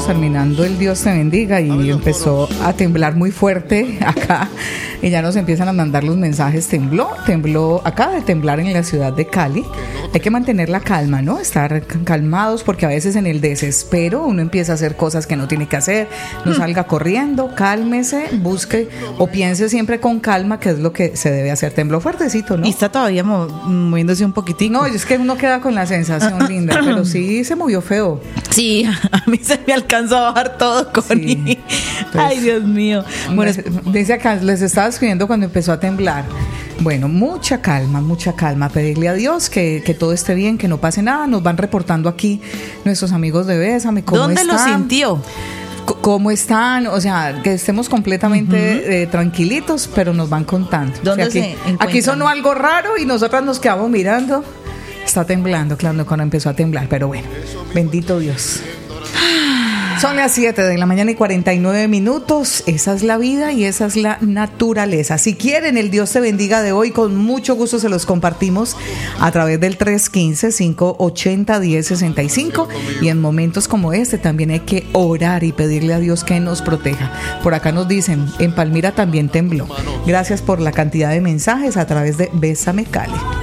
terminando el Dios te bendiga y empezó a temblar muy fuerte acá y ya nos empiezan a mandar los mensajes. Tembló, acaba de temblar en la ciudad de Cali. Hay que mantener la calma, ¿no? Estar calmados, porque a veces en el desespero uno empieza a hacer cosas que no tiene que hacer. No salga corriendo, cálmese, busque o piense siempre con calma qué es lo que se debe hacer. Tembló fuertecito, ¿no? Y está todavía moviéndose un poquitico. No, es que uno queda con la sensación linda, pero sí se movió feo. Sí, a mí se me alcanzó a bajar todo, Connie. Sí, pues, ay, Dios mío. Bueno, dice acá, les estaba escribiendo cuando empezó a temblar. Bueno, mucha calma, pedirle a Dios que todo esté bien, que no pase nada. Nos van reportando aquí nuestros amigos de Bésame cómo ¿Dónde están. lo sintió? ¿Cómo están? O sea, que estemos completamente tranquilitos, pero nos van contando. ¿Dónde o sea, aquí sonó algo raro y nosotras nos quedamos mirando. Está temblando, claro, cuando empezó a temblar, pero bueno, bendito Dios. Son las 7 de la mañana y 49 minutos. Esa es la vida y esa es la naturaleza. Si quieren el Dios te bendiga de hoy, con mucho gusto se los compartimos a través del 315-580-1065. Y en momentos como este también hay que orar y pedirle a Dios que nos proteja. Por acá nos dicen, en Palmira también tembló. Gracias por la cantidad de mensajes a través de Bésame Cali.